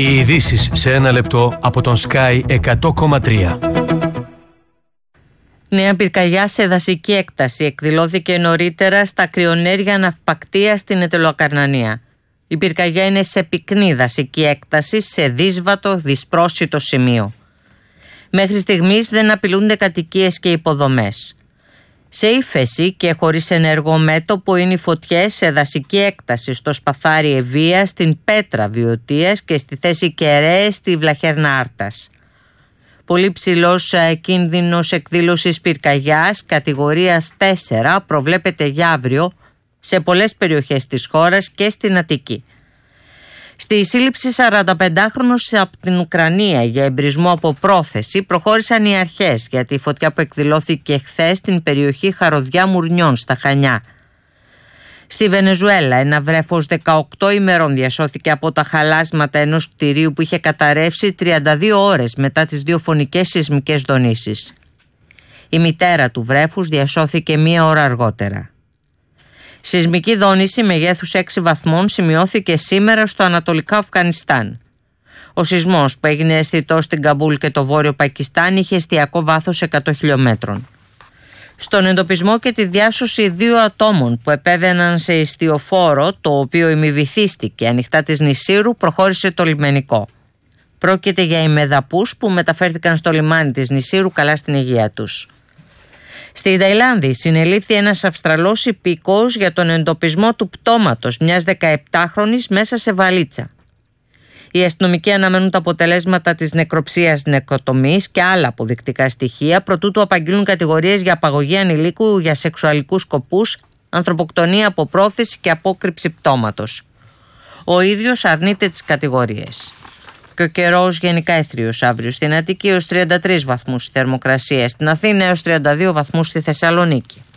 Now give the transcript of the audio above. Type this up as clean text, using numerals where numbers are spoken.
Οι ειδήσεις σε ένα λεπτό από τον Sky 100,3. Νέα πυρκαγιά σε δασική έκταση εκδηλώθηκε νωρίτερα στα κρυονέρια ναυπακτία στην Αιτωλοακαρνανία. Η πυρκαγιά είναι σε πυκνή δασική έκταση, σε δύσβατο, δυσπρόσιτο σημείο. Μέχρι στιγμής δεν απειλούνται κατοικίες και υποδομές. Σε ύφεση και χωρίς ενεργό μέτωπο είναι οι φωτιές σε δασική έκταση στο Σπαθάρι Ευβοία, στην Πέτρα Βιωτίας και στη θέση Κεραίες στη Βλαχέρνα Άρτας. Πολύ ψηλός κίνδυνος εκδήλωσης πυρκαγιάς κατηγορίας 4 προβλέπεται για αύριο σε πολλές περιοχές της χώρας και στην Αττική. Στη σύλληψη 45χρονος από την Ουκρανία για εμπρισμό από πρόθεση προχώρησαν οι αρχές για τη φωτιά που εκδηλώθηκε χθες στην περιοχή Χαροδιά Μουρνιών στα Χανιά. Στη Βενεζουέλα ένα βρέφος 18 ημερών διασώθηκε από τα χαλάσματα ενός κτηρίου που είχε καταρρεύσει 32 ώρες μετά τις δύο φωνικές σεισμικές δονήσεις. Η μητέρα του βρέφους διασώθηκε μία ώρα αργότερα. Σεισμική δόνηση μεγέθους 6 βαθμών σημειώθηκε σήμερα στο ανατολικό Αφγανιστάν. Ο σεισμός που έγινε αισθητός στην Καμπούλ και το βόρειο Πακιστάν είχε εστιακό βάθος 100 χιλιόμετρων. Στον εντοπισμό και τη διάσωση 2 ατόμων που επέβαιναν σε ιστιοφόρο, το οποίο ημιβυθίστηκε ανοιχτά της νησίρου, προχώρησε το λιμενικό. Πρόκειται για ημεδαπούς που μεταφέρθηκαν στο λιμάνι της νησίρου καλά στην υγεία τους. Στη Ταϊλάνδη συνελήφθη ένας Αυστραλός υπηκόος για τον εντοπισμό του πτώματος μιας 17χρονης μέσα σε βαλίτσα. Οι αστυνομικοί αναμένουν τα αποτελέσματα της νεκροψίας νεκροτομής και άλλα αποδεικτικά στοιχεία προτού του απαγγείλουν κατηγορίες για απαγωγή ανηλίκου για σεξουαλικούς σκοπούς, ανθρωποκτονία από πρόθεση και απόκρυψη πτώματος. Ο ίδιος αρνείται τις κατηγορίες. Και ο καιρός γενικά έθριος αύριο στην Αττική έως 33 βαθμούς η θερμοκρασία, στην Αθήνα έως 32 βαθμούς στη Θεσσαλονίκη.